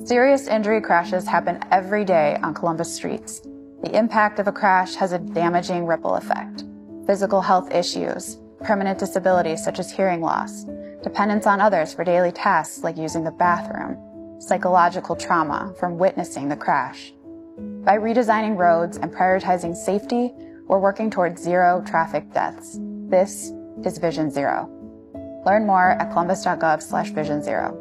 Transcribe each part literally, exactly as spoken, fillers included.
Serious injury crashes happen every day on Columbus streets. The impact of a crash has a damaging ripple effect. Physical health issues, permanent disabilities such as hearing loss, dependence on others for daily tasks like using the bathroom, psychological trauma from witnessing the crash. By redesigning roads and prioritizing safety, we're working towards zero traffic deaths. This is Vision Zero. Learn more at columbus.gov slash vision zero.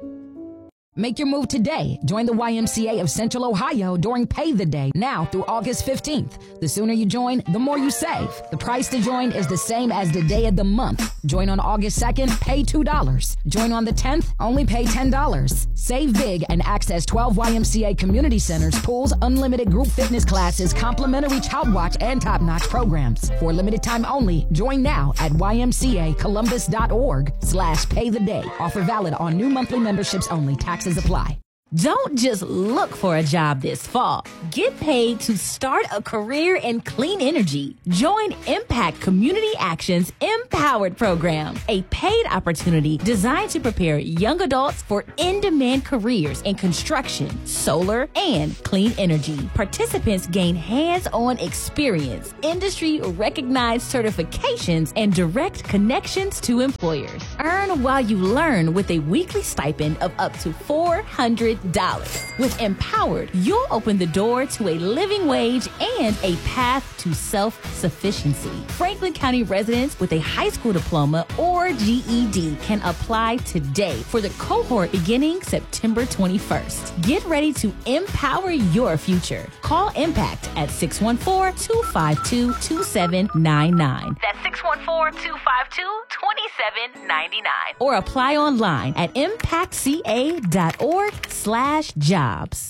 Make your move today. Join the Y M C A of Central Ohio during Pay the Day now through August fifteenth. The sooner you join, the more you save. The price to join is the same as the day of the month. Join on August second, pay two dollars. Join on the tenth, only pay ten dollars. Save big and access twelve Y M C A community centers, pools, unlimited group fitness classes, complimentary Child Watch, and top-notch programs. For limited time only, join now at ymcacolumbus.org slash pay the day. Offer valid on new monthly memberships only. Taxes apply. Don't just look for a job this fall. Get paid to start a career in clean energy. Join Impact Community Action's Empowered program, a paid opportunity designed to prepare young adults for in-demand careers in construction, solar, and clean energy. Participants gain hands-on experience, industry-recognized certifications, and direct connections to employers. Earn while you learn with a weekly stipend of up to four hundred dollars. With Empowered, you'll open the door to a living wage and a path to self-sufficiency. Franklin County residents with a high school diploma or G E D can apply today for the cohort beginning September twenty-first. Get ready to empower your future. Call Impact at six one four, two five two, two seven nine nine. That's six one four, two five two, two seven nine nine. Or apply online at impactca.org slash jobs.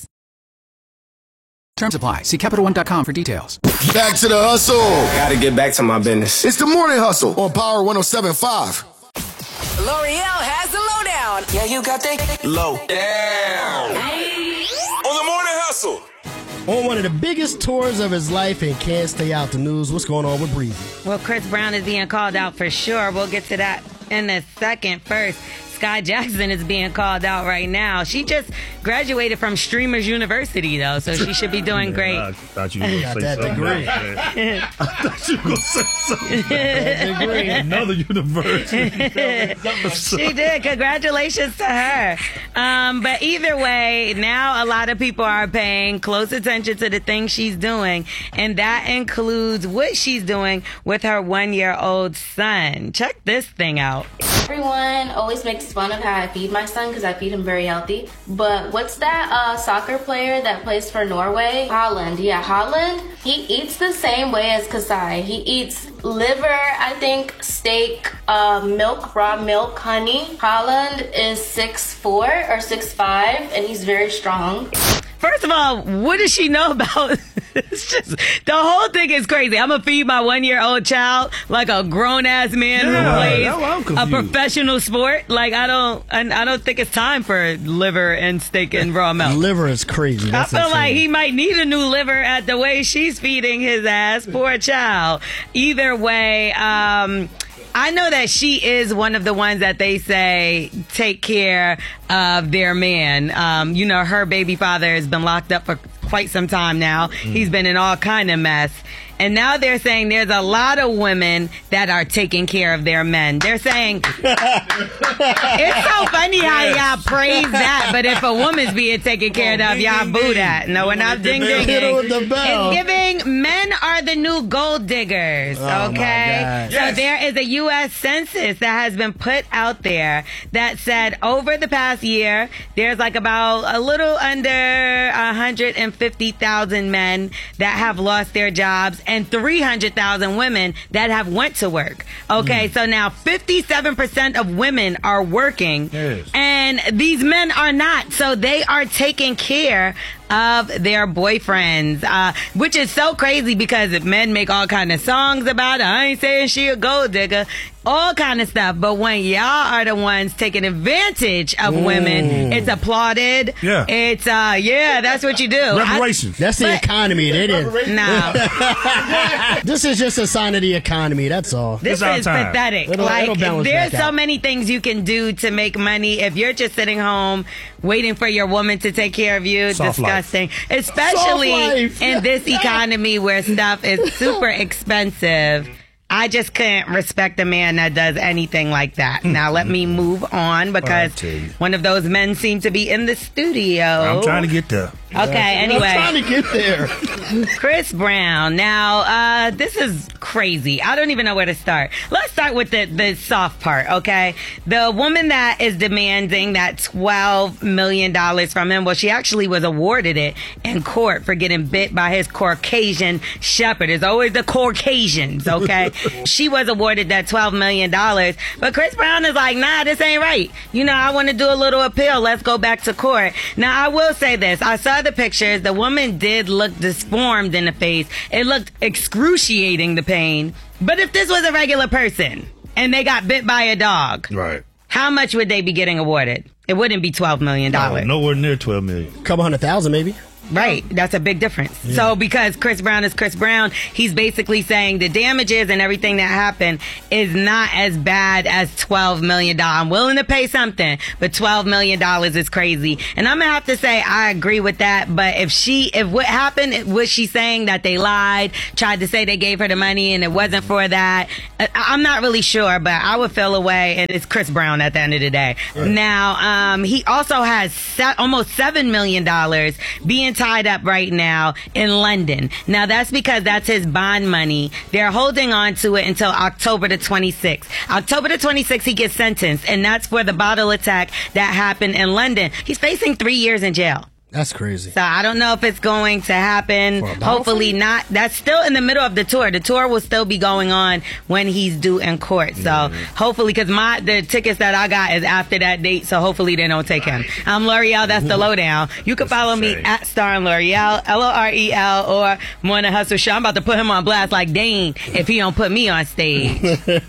Terms apply. See Capital One dot com for details. Back to the hustle. Gotta get back to my business. It's the Morning Hustle on Power one oh seven point five. L'Oreal has the lowdown. Yeah, you got that? Low down. On the Morning Hustle. On one of the biggest tours of his life and can't stay out the news. What's going on with Breezy? Well, Chris Brown is being called out for sure. We'll get to that in a second. First, Sky Jackson is being called out right now. She just graduated from Streamers University, though, so she should be doing great. Yeah, I thought you were going to say that something. degree. I thought you were going to say something. That degree. Another university. She did. Congratulations to her. Um, but either way, now a lot of people are paying close attention to the things she's doing, and that includes what she's doing with her one-year-old son. Check this thing out. Everyone always makes fun of how I feed my son because I feed him very healthy. But what's that uh, soccer player that plays for Norway? Haaland. Yeah, Haaland. He eats the same way as Kasai. He eats liver, I think, steak, uh, milk, raw milk, honey. Haaland is six foot four or six foot five, and he's very strong. First of all, what does she know about? It's just, the whole thing is crazy. I'm going to feed my one-year-old child like a grown-ass man Yeah, who plays I'm a professional sport. Like, I don't I, I don't think it's time for liver and steak and raw milk. Liver is crazy. That's I feel insane. like he might need a new liver at the way she's feeding his ass. Poor child. Either way, um... I know that she is one of the ones that they say take care of their man. Um, you know, her baby father has been locked up for quite some time now. Mm. He's been in all kind of mess. And now they're saying there's a lot of women that are taking care of their men. They're saying, it's so funny how y'all praise that, but if a woman's being taken care of, y'all boo that. No, we're not ding ding. It's giving men are the new gold diggers, okay? So there is a U S census that has been put out there that said over the past year, there's like about a little under one hundred fifty thousand men that have lost their jobs, and three hundred thousand women that have went to work. Okay, mm. So now fifty-seven percent of women are working, yes. And these men are not. So they are taking care of their boyfriends, uh, which is so crazy because men make all kind of songs about it. I ain't saying she a gold digger. all kind of stuff. But when y'all are the ones taking advantage of mm. women, it's applauded. Yeah. It's, uh, yeah, that's what you do. Reparations. I, that's the but, economy. It is. No. This is just a sign of the economy. That's all. This is time. pathetic. It'll, like, it'll there's so out. many things you can do to make money. If you're just sitting home waiting for your woman to take care of you, Soft disgusting. Life. Especially in this economy where stuff is super expensive. I just can't respect a man that does anything like that. Now let me move on because one of those men seem to be in the studio. I'm trying to get there. Okay, anyway. I'm trying to get there. Chris Brown. Now, uh, this is crazy. I don't even know where to start. Let's start with the, the soft part, okay? The woman that is demanding that twelve million dollars from him, well, she actually was awarded it in court for getting bit by his Caucasian shepherd. It's always the Caucasians, okay? She was awarded that twelve million dollars, but Chris Brown is like, nah, this ain't right. You know, I want to do a little appeal. Let's go back to court. Now, I will say this. I saw the pictures. The woman did look disformed in the face. It looked excruciating, the pain. But if this was a regular person and they got bit by a dog, right? How much would they be getting awarded? It wouldn't be twelve million dollars. No, nowhere near twelve million dollars. A couple hundred thousand, maybe. Right. That's a big difference. Yeah. So because Chris Brown is Chris Brown, he's basically saying the damages and everything that happened is not as bad as twelve million dollars. I'm willing to pay something, but twelve million dollars is crazy. And I'm going to have to say I agree with that. But if she, if what happened, was she saying that they lied, tried to say they gave her the money and it wasn't for that? I'm not really sure, but I would feel away. And it's Chris Brown at the end of the day. Right. Now, um, he also has se- almost seven million dollars being tied up right now in London. Now that's because that's his bond money. They're holding on to it until October the twenty-sixth. October the twenty-sixth, he gets sentenced, and that's for the bottle attack that happened in London. He's facing three years in jail. That's crazy. So I don't know if it's going to happen. Hopefully not. That's still in the middle of the tour. The tour will still be going on when he's due in court. So yeah. hopefully, because my the tickets that I got is after that date. So hopefully they don't take him. I'm L'Oreal. That's the lowdown. You can follow me at Star and L'Oreal, L O R E L, or Morning Hustle Show. I'm about to put him on blast like Dane if he don't put me on stage.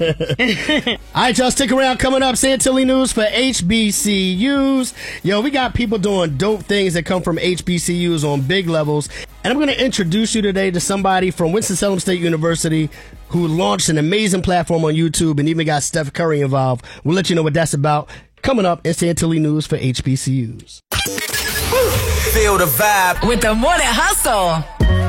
All right, y'all, stick around. Coming up, Santilli News for H B C Us. Yo, we got people doing dope things that come from H B C Us on big levels. And I'm going to introduce you today to somebody from Winston-Salem State University who launched an amazing platform on YouTube and even got Steph Curry involved. We'll let you know what that's about coming up in Santilli News for H B C Us. Feel the vibe with the Morning Hustle.